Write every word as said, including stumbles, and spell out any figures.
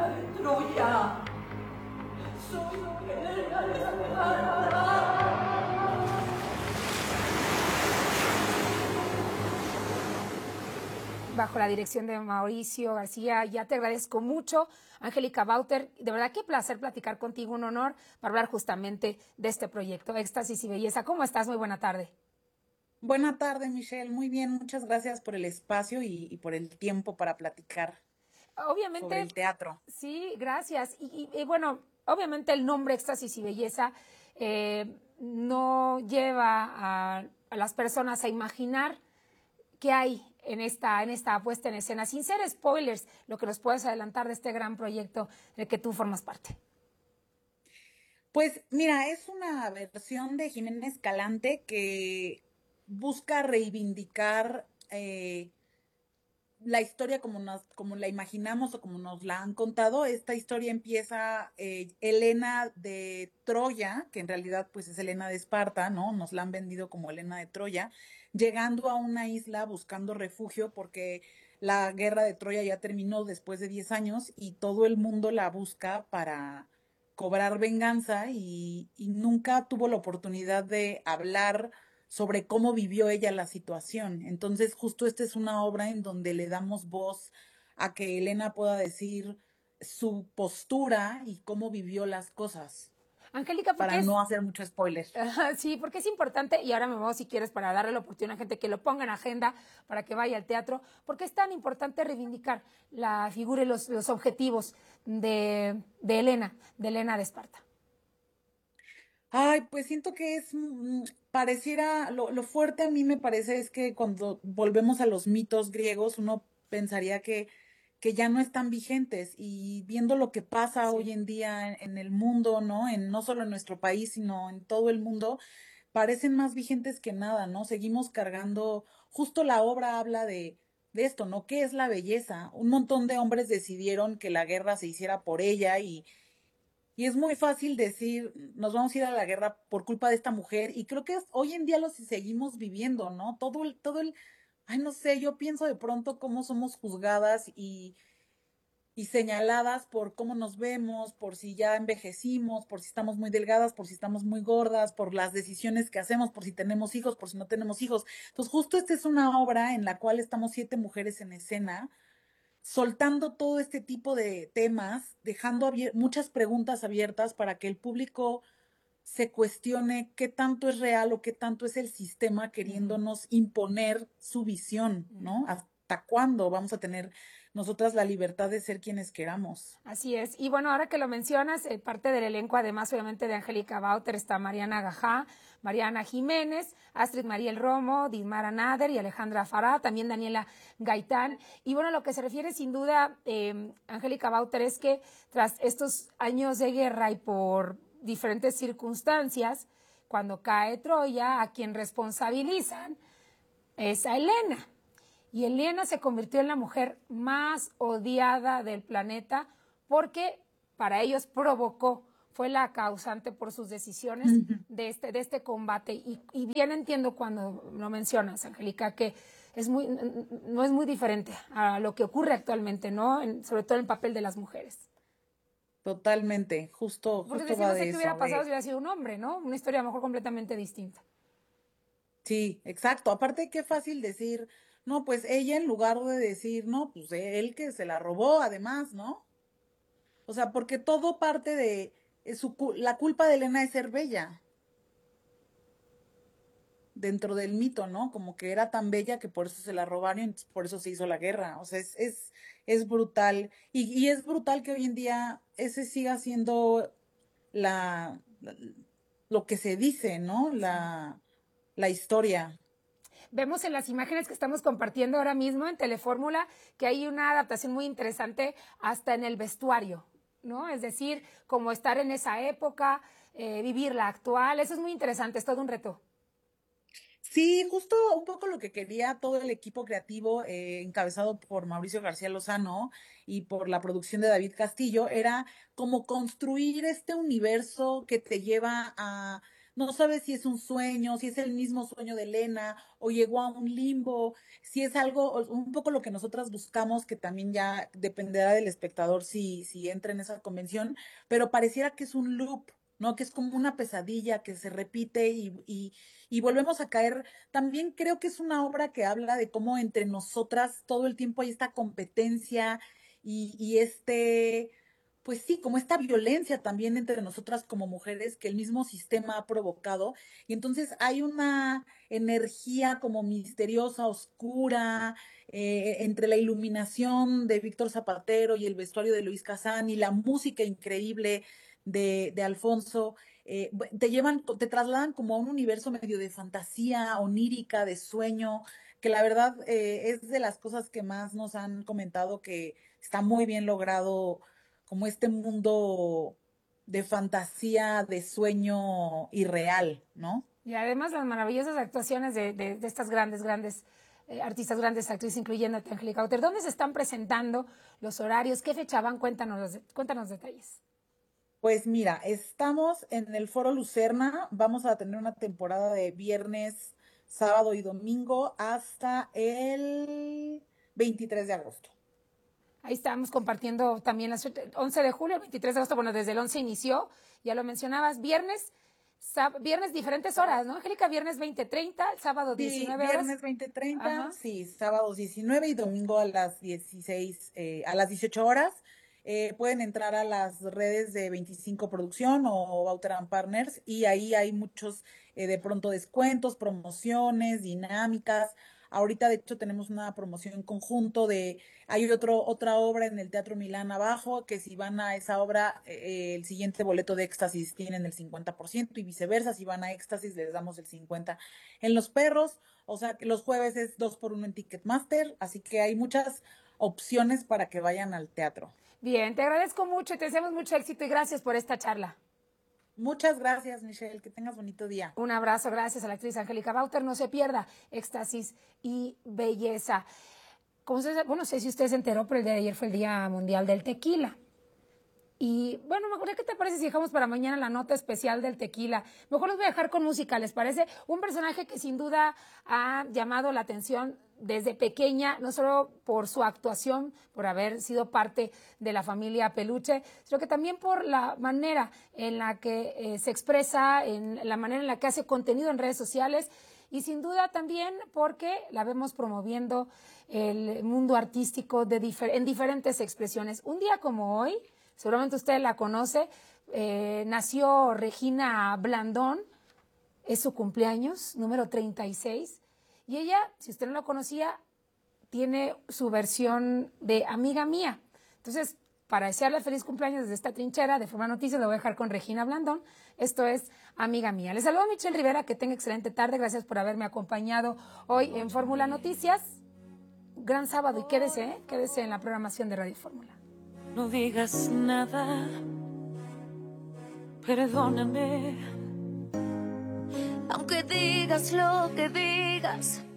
de Troya. Soy Helena de Esparta. Bajo la dirección de Mauricio García, ya te agradezco mucho. Angélica Bauter, de verdad qué placer platicar contigo, un honor para hablar justamente de este proyecto, Éxtasis y Belleza. ¿Cómo estás? Muy buena tarde. Buena tarde, Michelle. Muy bien, muchas gracias por el espacio y, y por el tiempo para platicar Obviamente, sobre el teatro. Sí, gracias. Y, y, y bueno, obviamente el nombre Éxtasis y Belleza eh, no lleva a, a las personas a imaginar qué hay en esta, en esta puesta en escena, sin ser spoilers, lo que nos puedes adelantar de este gran proyecto del que tú formas parte. Pues mira, es una versión de Jimena Escalante que busca reivindicar eh, la historia como nos, como la imaginamos o como nos la han contado. Esta historia empieza eh, Helena de Troya, que en realidad pues es Helena de Esparta, ¿no? Nos la han vendido como Helena de Troya, llegando a una isla buscando refugio porque la guerra de Troya ya terminó después de diez años y todo el mundo la busca para cobrar venganza y, y nunca tuvo la oportunidad de hablar sobre cómo vivió ella la situación. Entonces, justo esta es una obra en donde le damos voz a que Helena pueda decir su postura y cómo vivió las cosas. Angélica, ¿por qué Para es? no hacer mucho spoiler. Uh, sí, porque es importante, y ahora me voy, si quieres, para darle la oportunidad a gente que lo ponga en agenda, para que vaya al teatro, porque es tan importante reivindicar la figura y los, los objetivos de, de Helena, de Helena de Esparta. Ay, pues siento que es, mm, pareciera, lo, lo fuerte a mí me parece es que cuando volvemos a los mitos griegos, uno pensaría que, que ya no están vigentes y viendo lo que pasa Sí. hoy en día en, en el mundo, ¿no? En, no solo en nuestro país, sino en todo el mundo, parecen más vigentes que nada, ¿no? Seguimos cargando, justo la obra habla de, de esto, ¿no? ¿Qué es la belleza? Un montón de hombres decidieron que la guerra se hiciera por ella y y es muy fácil decir, nos vamos a ir a la guerra por culpa de esta mujer, y creo que es- hoy en día lo seguimos viviendo, ¿no? Todo el, todo el, ay, no sé, yo pienso de pronto cómo somos juzgadas y, y señaladas por cómo nos vemos, por si ya envejecimos, por si estamos muy delgadas, por si estamos muy gordas, por las decisiones que hacemos, por si tenemos hijos, por si no tenemos hijos. Entonces, justo esta es una obra en la cual estamos siete mujeres en escena soltando todo este tipo de temas, dejando abier- muchas preguntas abiertas para que el público se cuestione qué tanto es real o qué tanto es el sistema queriéndonos imponer su visión, ¿no? ¿Hasta cuándo vamos a tener nosotras la libertad de ser quienes queramos? Así es. Y bueno, ahora que lo mencionas, eh, parte del elenco, además obviamente de Angélica Bauter, está Mariana Gajá, Mariana Jiménez, Astrid Mariel Romo, Dimara Nader y Alejandra Farah, también Daniela Gaitán. Y bueno, lo que se refiere sin duda, eh, Angélica Bauter, es que tras estos años de guerra y por diferentes circunstancias, cuando cae Troya, a quien responsabilizan es a Helena. Y Helena se convirtió en la mujer más odiada del planeta porque para ellos provocó, fue la causante por sus decisiones de este, de este combate. Y, y bien entiendo cuando lo mencionas, Angélica, que es muy, no es muy diferente a lo que ocurre actualmente, ¿no? En, sobre todo en el papel de las mujeres. Totalmente, justo, Porque justo decir, va no sé de qué hubiera eso, pasado si de hubiera sido un hombre, ¿no? Una historia a lo mejor completamente distinta. sí, exacto. Aparte, qué fácil decir, no, pues ella en lugar de decir, no, pues él que se la robó, además, ¿no? O sea, porque todo parte de es su, cu- la culpa de Elena es ser bella dentro del mito, ¿no? Como que era tan bella que por eso se la robaron y entonces por eso se hizo la guerra. O sea, es, es, es brutal. Y, y es brutal que hoy en día ese siga siendo la, la- lo que se dice, ¿no? La, la historia. Vemos en las imágenes que estamos compartiendo ahora mismo en Telefórmula que hay una adaptación muy interesante hasta en el vestuario, ¿no? Es decir, como estar en esa época, eh, vivir la actual, eso es muy interesante, es todo un reto. Sí, justo un poco lo que quería todo el equipo creativo eh, encabezado por Mauricio García Lozano y por la producción de David Castillo era como construir este universo que te lleva a no sabes si es un sueño, si es el mismo sueño de Elena o llegó a un limbo, si es algo, un poco lo que nosotras buscamos, que también ya dependerá del espectador si, si entra en esa convención, pero pareciera que es un loop, ¿no? Que es como una pesadilla que se repite y, y, y volvemos a caer. También creo que es una obra que habla de cómo entre nosotras todo el tiempo hay esta competencia y, y este, pues sí, como esta violencia también entre nosotras como mujeres que el mismo sistema ha provocado. Y entonces hay una energía como misteriosa, oscura, eh, entre la iluminación de Víctor Zapatero y el vestuario de Luis Casán y la música increíble de, de Alfonso. Eh, te llevan, te trasladan como a un universo medio de fantasía, onírica, de sueño, que la verdad eh, es de las cosas que más nos han comentado que está muy bien logrado, como este mundo de fantasía, de sueño irreal, ¿no? Y además las maravillosas actuaciones de, de, de estas grandes, grandes eh, artistas, grandes actrices, incluyendo a Angélica Bauer. ¿Dónde se están presentando los horarios? ¿Qué fecha van? Cuéntanos, cuéntanos detalles. Pues mira, estamos en el Foro Lucerna, vamos a tener una temporada de viernes, sábado y domingo hasta el veintitrés de agosto. Ahí estamos compartiendo también las once de julio, veintitrés de agosto, bueno, desde el once inició, ya lo mencionabas, viernes, viernes diferentes horas, ¿no, Angélica? Viernes veinte treinta, sábado diecinueve sí, horas. Viernes veinte treinta, sí, sábados diecinueve y domingo a las dieciséis, eh, a las dieciocho horas. Eh, pueden entrar a las redes de veinticinco Producción o Bauter and Partners y ahí hay muchos eh, de pronto descuentos, promociones, dinámicas. Ahorita de hecho tenemos una promoción en conjunto de, hay otro, otra obra en el Teatro Milán abajo, que si van a esa obra, eh, el siguiente boleto de Éxtasis tienen el cincuenta por ciento y viceversa, si van a Éxtasis les damos el cincuenta por ciento en Los Perros, o sea que los jueves es dos por uno en Ticketmaster, así que hay muchas opciones para que vayan al teatro. Bien, te agradezco mucho y te deseamos mucho éxito y gracias por esta charla. Muchas gracias, Michelle. Que tengas bonito día. Un abrazo, gracias a la actriz Angélica Bauer. No se pierda Éxtasis y Belleza. Como usted, bueno, no sé si usted se enteró, pero el día de ayer fue el Día Mundial del Tequila. Y bueno, ¿qué te parece si dejamos para mañana la nota especial del tequila? Mejor los voy a dejar con música, ¿les parece? Un personaje que sin duda ha llamado la atención desde pequeña, no solo por su actuación, por haber sido parte de la familia Peluche, sino que también por la manera en la que eh, se expresa, en la manera en la que hace contenido en redes sociales y sin duda también porque la vemos promoviendo el mundo artístico de difer- en diferentes expresiones. Un día como hoy, seguramente usted la conoce, eh, nació Regina Blandón, es su cumpleaños, número treinta y seis, y ella, si usted no la conocía, tiene su versión de Amiga Mía. Entonces, para desearle feliz cumpleaños desde esta trinchera de Forma Noticias, lo voy a dejar con Regina Blandón. Esto es Amiga Mía. Les saludo a Michelle Rivera, que tenga excelente tarde. Gracias por haberme acompañado hoy en Fórmula Noticias. Gran sábado y quédese, ¿eh? quédese en la programación de Radio Fórmula. No digas nada, perdóname. Aunque digas lo que digas,